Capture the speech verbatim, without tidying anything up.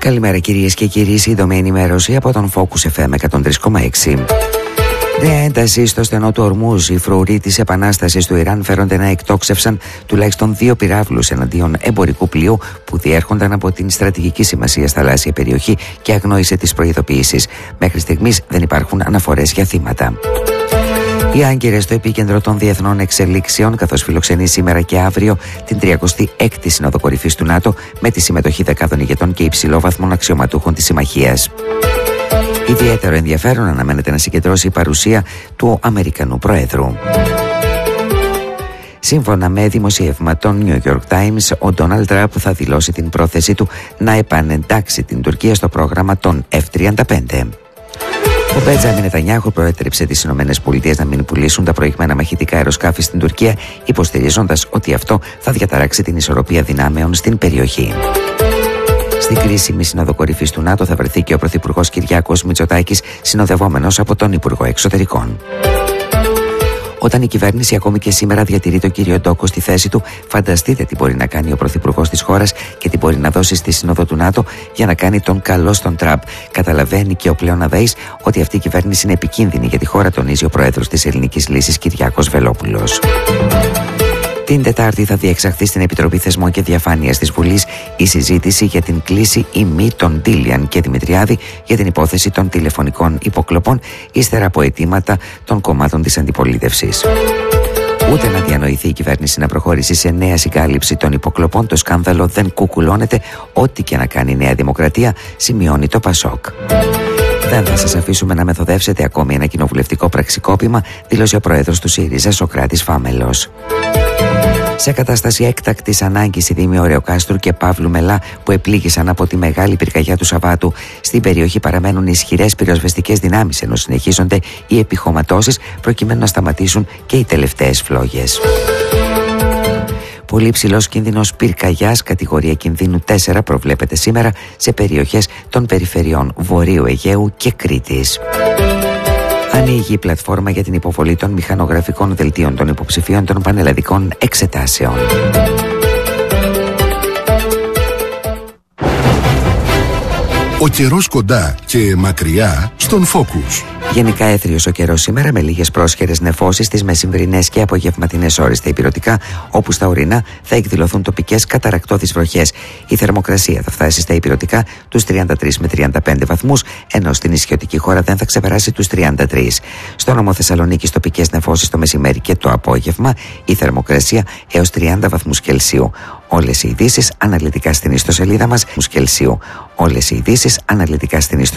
Καλημέρα κυρίες και κύριοι, σύντομη ενημέρωση από τον Focus εφ εμ εκατόν τρία κόμμα έξι. Νέα ένταση στο στενό του Ορμούζ. Οι φρουροί της επανάστασης του Ιράν φέρονται να εκτόξευσαν τουλάχιστον δύο πυράβλους εναντίον εμπορικού πλοίου που διέρχονταν από την στρατηγική σημασία θαλάσσια περιοχή και αγνόησε τις προειδοποιήσεις. Μέχρι στιγμής δεν υπάρχουν αναφορές για θύματα. Οι Άγκυρες στο επίκεντρο των διεθνών εξελίξεων, καθώς φιλοξενεί σήμερα και αύριο την τριακοστή έκτη Σύνοδο Κορυφής του ΝΑΤΟ με τη συμμετοχή δεκάδων ηγετών και υψηλόβαθμων αξιωματούχων της συμμαχίας. Ιδιαίτερο ενδιαφέρον αναμένεται να συγκεντρώσει η παρουσία του Αμερικανού Προέδρου. Σύμφωνα με δημοσίευμα των New York Times, ο Ντόναλντ Τραμπ θα δηλώσει την πρόθεσή του να επανεντάξει την Τουρκία στο πρόγραμμα των εφ τριάντα πέντε. Ο Μπέτζαμιν Νετανιάχου προέτρεψε τις ΗΠΑ να μην πουλήσουν τα προηγμένα μαχητικά αεροσκάφη στην Τουρκία, υποστηρίζοντας ότι αυτό θα διαταράξει την ισορροπία δυνάμεων στην περιοχή. Στην κρίσιμη Σύνοδο Κορυφής του ΝΑΤΟ θα βρεθεί και ο Πρωθυπουργός Κυριάκος Μητσοτάκης, συνοδευόμενος από τον Υπουργό Εξωτερικών. Όταν η κυβέρνηση ακόμη και σήμερα διατηρεί τον κύριο Ντόκο στη θέση του, φανταστείτε τι μπορεί να κάνει ο πρωθυπουργός της χώρας και τι μπορεί να δώσει στη Σύνοδο του ΝΑΤΟ για να κάνει τον καλό στον Τραμπ. Καταλαβαίνει και ο πλέον αδαής ότι αυτή η κυβέρνηση είναι επικίνδυνη για τη χώρα, τονίζει ο πρόεδρος της Ελληνικής Λύσης Κυριάκος Βελόπουλος. Την Τετάρτη θα διεξαχθεί στην Επιτροπή Θεσμών και Διαφάνειας της Βουλής η συζήτηση για την κλίση ή μη των Τίλιαν και Δημητριάδη για την υπόθεση των τηλεφωνικών υποκλοπών, ύστερα από αιτήματα των κομμάτων της αντιπολίτευσης. Ούτε να διανοηθεί η κυβέρνηση να προχωρήσει σε νέα συγκάλυψη των υποκλοπών, το σκάνδαλο δεν κουκουλώνεται, ό,τι και να κάνει η Νέα Δημοκρατία, σημειώνει το Πασόκ. Δεν θα σας αφήσουμε να μεθοδεύσετε ακόμη ένα κοινοβουλευτικό πραξικόπημα, δήλωσε ο πρόεδρος του ΣΥΡΙΖΑ, Σωκράτης Φάμελος. Σε κατάσταση έκτακτης ανάγκης, οι Δήμοι Ωρεοκάστρου και Παύλου Μελά, που επλήγησαν από τη μεγάλη πυρκαγιά του Σαββάτου στην περιοχή, παραμένουν ισχυρές πυροσβεστικές δυνάμεις, ενώ συνεχίζονται οι επιχωματώσεις προκειμένου να σταματήσουν και οι τελευταίες φλόγες. Πολύ ψηλός κίνδυνος πυρκαγιάς, κατηγορία κινδύνου τέσσερα, προβλέπεται σήμερα σε περιοχές των περιφερειών Βορείου Αιγαίου και Κρήτης. Ανοίγει η πλατφόρμα για την υποβολή των μηχανογραφικών δελτίων των υποψηφίων των πανελλαδικών εξετάσεων. Ο καιρός κοντά και μακριά στον Focus. Γενικά έθριος ο καιρός σήμερα, με λίγες πρόσχερες νεφώσεις στις μεσημβρινές και απογευματινές ώρες στα ηπειρωτικά, όπου στα ορεινά θα εκδηλωθούν τοπικές καταρακτώδεις βροχές. Η θερμοκρασία θα φτάσει στα ηπειρωτικά τους τριάντα τρεις με τριάντα πέντε βαθμούς, ενώ στην νησιωτική χώρα δεν θα ξεπεράσει τους τριάντα τρεις. Στο νομό Θεσσαλονίκης τοπικές νεφώσεις το μεσημέρι και το απόγευμα, η θερμοκρασία έως τριάντα βαθμούς Κελσίου. Όλες οι ειδήσεις αναλυτικά στην ιστοσελίδα μας. Όλες οι ειδήσεις αναλυτικά στην ιστοσελίδα